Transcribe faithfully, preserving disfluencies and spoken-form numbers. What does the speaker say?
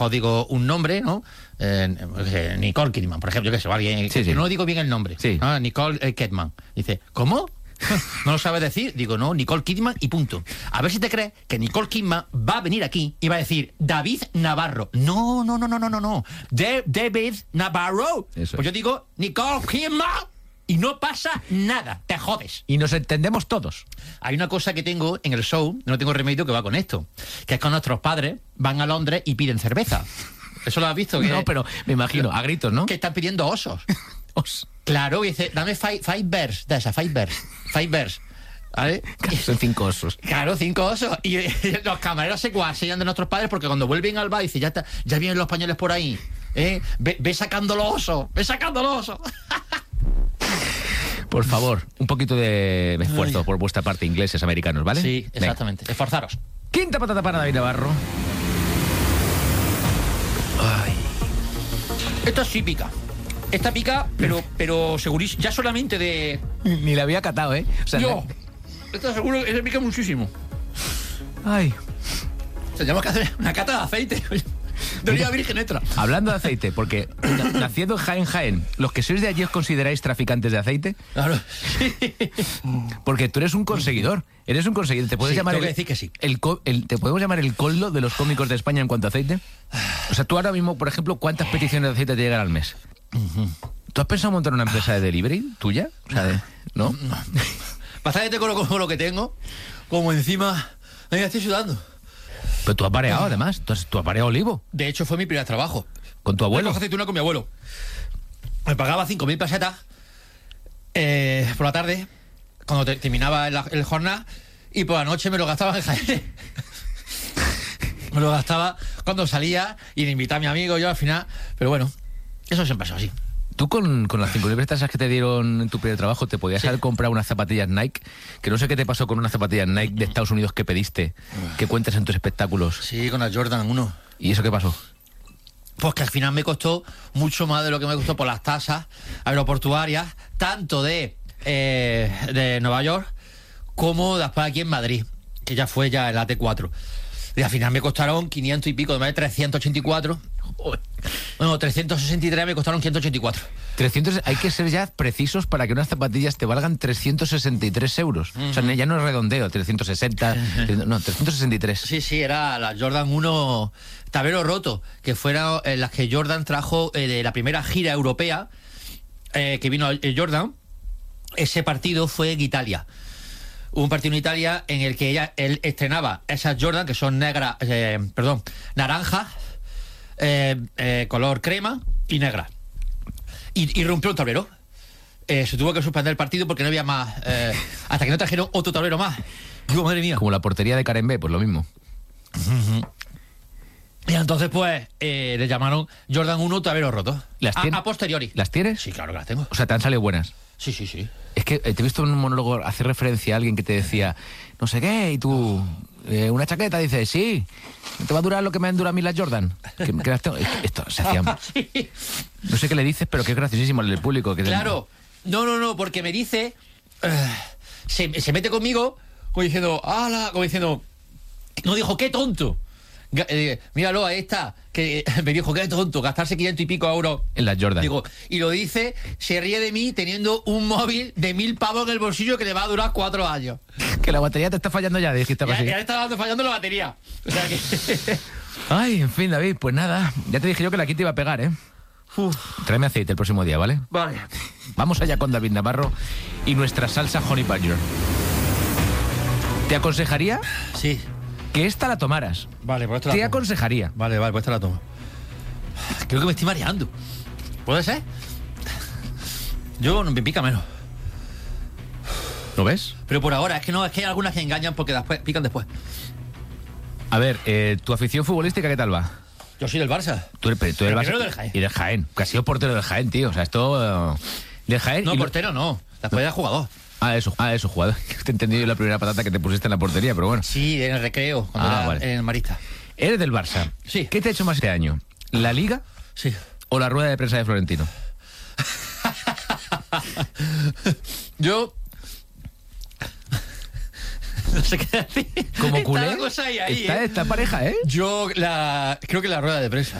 os digo un nombre, ¿no? Eh, Nicole Kidman, por ejemplo, yo que sé, alguien, sí, sí. no digo bien el nombre. Sí. ¿no? Nicole eh, Kidman. Dice, ¿cómo? ¿No lo sabes decir? Digo, no, Nicole Kidman y punto. A ver si te crees que Nicole Kidman va a venir aquí y va a decir David Navarro. No, no, no, no, no, no, no. De- David Navarro. Eso Pues es. yo digo Nicole Kidman y no pasa nada. Te jodes. Y nos entendemos todos. Hay una cosa que tengo en el show, no tengo remedio, que va con esto. Que es que nuestros padres van a Londres y piden cerveza. ¿Eso lo has visto? Que, No, pero me imagino, a gritos, ¿no? que están pidiendo osos. Os- Claro, y dice, dame five, five bears, de esa, five bears, five bears. ¿Vale? Son cinco osos. Claro, cinco osos. Y eh, los camareros se cuasillan de nuestros padres porque cuando vuelven al bar dice, ya está, ya vienen los españoles por ahí. ¿eh? Ve, ve sacando los osos, ve sacando los osos. Por favor, un poquito de esfuerzo por vuestra parte, ingleses, americanos, ¿vale? Sí, Venga. exactamente. Esforzaros. Quinta patata para David Navarro. Ay. Esto sí pica. Esta pica, pero, pero segurísimo. Ya solamente de... Ni la había catado, ¿eh? O sea, Yo. Esto seguro que se pica muchísimo. Ay. Tenemos que hacer una cata de aceite. De oliva virgen extra. Hablando de aceite, porque na- naciendo en Jaén, Jaén, ¿los que sois de allí os consideráis traficantes de aceite? Claro. Porque tú eres un conseguidor. Eres un conseguidor. ¿Te puedes Sí, llamar tengo el, que decir que sí. el co- el- ¿Te podemos llamar el coldo de los cómicos de España en cuanto a aceite? O sea, tú ahora mismo, por ejemplo, ¿cuántas peticiones de aceite te llegan al mes? ¿Tú has pensado montar una empresa de delivery tuya? O sea, de- ¿no? Bastante con lo, con lo que tengo, como encima... Ahí estoy sudando. Pero tú has pareado, además. Tú has, tú has pareado olivo. De hecho, fue mi primer trabajo. Con tu abuelo. Recojo aceituna con mi abuelo. Me pagaba cinco mil pesetas eh, por la tarde, cuando te- terminaba el, el jornal, y por la noche me lo gastaba en Jaén. Me lo gastaba cuando salía y le invitaba a mi amigo, yo al final. Pero bueno, eso siempre ha sido así. Tú con, con las cinco mil pesetas que te dieron en tu primer trabajo, te podías Sí. haber comprado unas zapatillas Nike, que no sé qué te pasó con unas zapatillas Nike de Estados Unidos que pediste, que cuentas en tus espectáculos. Sí, con la Jordan uno. ¿Y eso qué pasó? Pues que al final me costó mucho más de lo que me costó por las tasas aeroportuarias, tanto de, eh, de Nueva York como después aquí en Madrid, que ya fue ya el A T cuatro. Y al final me costaron quinientos y pico, de trescientos ochenta y cuatro. Bueno, trescientos sesenta y tres me costaron quinientos ochenta y cuatro. trescientos, hay que ser ya precisos para que unas zapatillas te valgan trescientos sesenta y tres euros. O sea, ya no es redondeo, trescientos sesenta, no, trescientos sesenta y tres. Sí, sí, era la Jordan uno tabero roto, que fueron eh, las que Jordan trajo eh, de la primera gira europea eh, que vino el Jordan. Ese partido fue en Italia. Hubo un partido en Italia en el que ella, él estrenaba esas Jordan, que son negras, eh, perdón, naranjas, eh, eh, color crema y negra. Y, y rompió un tablero. Eh, se tuvo que suspender el partido porque no había más, eh, hasta que no trajeron otro tablero más. Digo, madre mía. Como la portería de Karen B, pues lo mismo. Y entonces, pues, eh, le llamaron Jordan uno tabero roto. ¿Las a, tien- a posteriori. ¿Las tienes? Sí, claro que las tengo. O sea, te han salido buenas. Sí, sí, sí. Es que eh, te he visto en un monólogo hacer referencia a alguien que te decía, no sé qué, y tú, eh, una chaqueta, dices, sí, te va a durar lo que me han durado a mí las Jordan. Que, que las tengo. Es que esto se hacía... Sí. No sé qué le dices, pero que es graciosísimo el público. Que Claro. No, no, no, porque me dice... eh, se, se mete conmigo como diciendo, ¡hala! Como diciendo... No dijo, ¡qué tonto! Ga- eh, míralo, ahí está. Que me dijo, ¡qué tonto! Gastarse quinientos y pico euros. En las Jordan. Digo, y lo dice, se ríe de mí teniendo un móvil de mil pavos en el bolsillo que le va a durar cuatro años. Que la batería te está fallando ya, dijiste algo Ya, así. ya le está dando fallando la batería. O sea que... Ay, en fin, David, pues nada. Ya te dije yo que la quita iba a pegar, ¿eh? Uf, Tráeme aceite el próximo día, ¿vale? vale. Vamos allá con David Navarro y nuestra salsa Honey Badger. Te aconsejaría Sí. que esta la tomaras. Vale, pues esta Te la tomo. aconsejaría. Vale, vale, pues esta la tomo. Creo que me estoy mareando. ¿Puede ser? Yo no me pica menos. ¿Lo ves? Pero por ahora, es que no, es que hay algunas que engañan porque después pican después. A ver, eh, tu afición futbolística, ¿qué tal va? Yo soy del Barça. Tú eres, tú eres Pero Barça- primero del Jaén. Y del Jaén. Que has sido portero del Jaén, tío. O sea, esto... eh, del Jaén... No, y lo- portero no. Después era jugador. Ah, eso, ah, eso, jugador. Te he entendido la primera patata que te pusiste en la portería, pero bueno. Sí, en el recreo, cuando Ah, era vale. en el Marista. Eres del Barça. Sí. ¿Qué te ha hecho más este año? ¿La Liga Sí. o la rueda de prensa de Florentino? Yo... No sé qué decir. Como Está culé. la cosa ahí, ahí, está ¿eh? esta pareja, ¿eh? Yo la, creo que la rueda de prensa.